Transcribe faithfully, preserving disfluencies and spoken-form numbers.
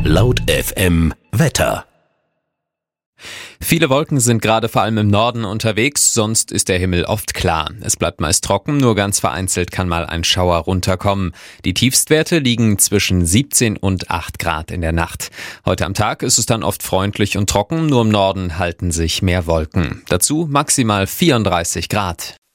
Laut F M Wetter. Viele Wolken sind gerade vor allem im Norden unterwegs, sonst ist der Himmel oft klar. Es bleibt meist trocken, nur ganz vereinzelt kann mal ein Schauer runterkommen. Die Tiefstwerte liegen zwischen siebzehn und acht Grad in der Nacht. Heute am Tag ist es dann oft freundlich und trocken, nur im Norden halten sich mehr Wolken. Dazu maximal vierunddreißig Grad.